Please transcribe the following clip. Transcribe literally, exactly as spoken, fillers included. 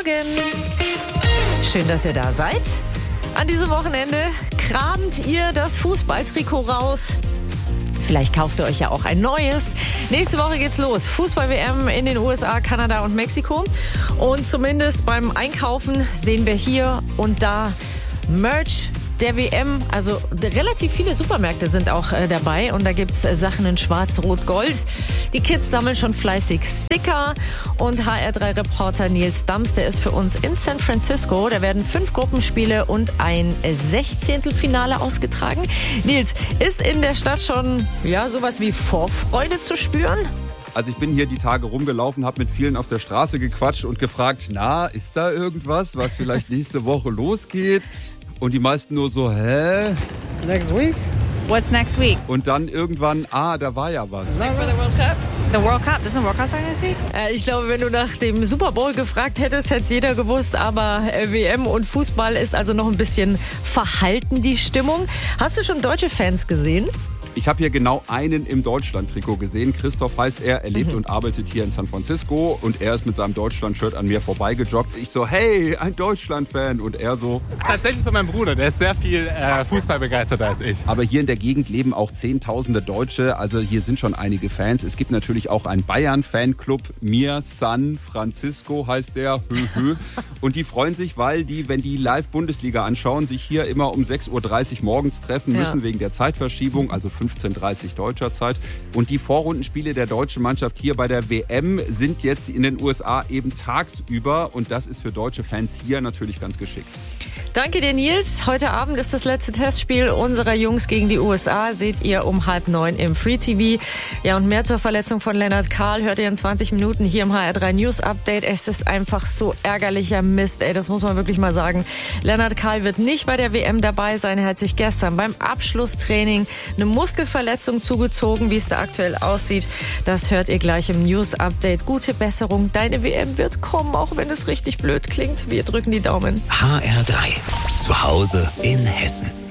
Morgen. Schön, dass ihr da seid. An diesem Wochenende kramt ihr das Fußballtrikot raus. Vielleicht kauft ihr euch ja auch ein neues. Nächste Woche geht's los. Fußball-W M in den U S A, Kanada und Mexiko. Und zumindest beim Einkaufen sehen wir hier und da Merch der W M. Also relativ viele Supermärkte sind auch äh, dabei. Und da gibt's äh, Sachen in Schwarz, Rot, Gold. Die Kids sammeln schon fleißig Sticker. Und H R drei Reporter Nils Dams, der ist für uns in San Francisco. Da werden fünf Gruppenspiele und ein Sechzehntelfinale ausgetragen. Nils, ist in der Stadt schon ja sowas wie Vorfreude zu spüren? Also ich bin hier die Tage rumgelaufen, habe mit vielen auf der Straße gequatscht und gefragt, na, ist da irgendwas, was vielleicht nächste Woche losgeht? Und die meisten nur so, hä? Next week? What's next week? Und dann irgendwann, ah, da war ja was. Like for the World Cup? The World Cup? Isn't the World Cup starting this week? Äh, ich glaube, wenn du nach dem Super Bowl gefragt hättest, hätte es jeder gewusst. Aber äh, W M und Fußball ist also noch ein bisschen verhalten, die Stimmung. Hast du schon deutsche Fans gesehen? Ich habe hier genau einen im Deutschland-Trikot gesehen. Christoph heißt er, er lebt mhm. und arbeitet hier in San Francisco und er ist mit seinem Deutschland-Shirt an mir vorbeigejoggt. Ich so, hey, ein Deutschland-Fan und er so... Tatsächlich von meinem Bruder, der ist sehr viel äh, Fußball begeisterter als ich. Aber hier in der Gegend leben auch Zehntausende Deutsche, also hier sind schon einige Fans. Es gibt natürlich auch einen Bayern-Fanclub, Mir San Francisco heißt der, hö, hö. Und die freuen sich, weil die, wenn die Live-Bundesliga anschauen, sich hier immer um sechs Uhr dreißig morgens treffen müssen, ja. wegen der Zeitverschiebung, also fünfzehn Uhr dreißig deutscher Zeit. Und die Vorrundenspiele der deutschen Mannschaft hier bei der W M sind jetzt in den U S A eben tagsüber. Und das ist für deutsche Fans hier natürlich ganz geschickt. Danke dir, Nils. Heute Abend ist das letzte Testspiel unserer Jungs gegen die U S A. Seht ihr um halb neun im Free T V. Ja, und mehr zur Verletzung von Lennart Kahl hört ihr in zwanzig Minuten hier im H R drei News Update. Es ist einfach so ärgerlicher Mist, ey. Das muss man wirklich mal sagen. Lennart Kahl wird nicht bei der W M dabei sein. Er hat sich gestern beim Abschlusstraining eine Muskelverletzung zugezogen. Wie es da aktuell aussieht, das hört ihr gleich im News Update. Gute Besserung. Deine W M wird kommen, auch wenn es richtig blöd klingt. Wir drücken die Daumen. H R drei. Zu Hause in Hessen.